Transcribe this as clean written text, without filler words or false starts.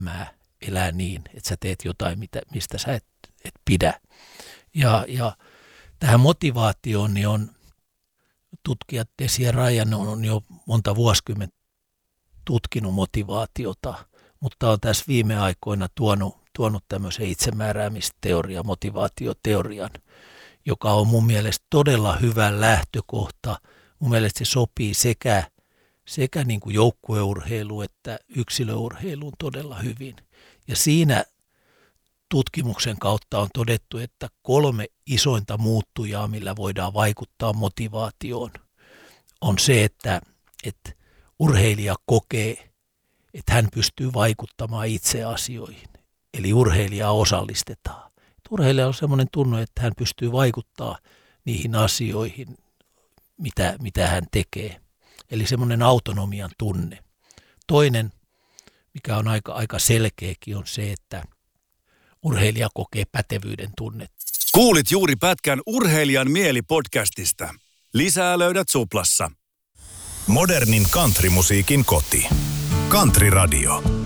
elää niin, että sä teet jotain, mistä sä et pidä. Ja tähän motivaatioon niin on tutkijat Desi ja Ryan on jo monta vuosikymmentä tutkinut motivaatiota, mutta on tässä viime aikoina tuonut tämmöisen itsemääräämisteorian, motivaatioteorian, joka on mun mielestä todella hyvä lähtökohta. Mun mielestä se sopii sekä niin kuin joukkueurheiluun että yksilöurheiluun todella hyvin. Ja siinä tutkimuksen kautta on todettu, että 3 isointa muuttujaa, millä voidaan vaikuttaa motivaatioon, on se, että urheilija kokee, että hän pystyy vaikuttamaan itse asioihin. Eli urheilijaa osallistetaan. Urheilija on sellainen tunne, että hän pystyy vaikuttamaan niihin asioihin, mitä hän tekee. Eli semmoinen autonomian tunne. Toinen, mikä on aika selkeäkin, on se, että urheilija kokee pätevyyden tunnetta. Kuulit juuri pätkän Urheilijan mieli-podcastista. Lisää löydät Suplassa. Modernin countrymusiikin koti. Country Radio.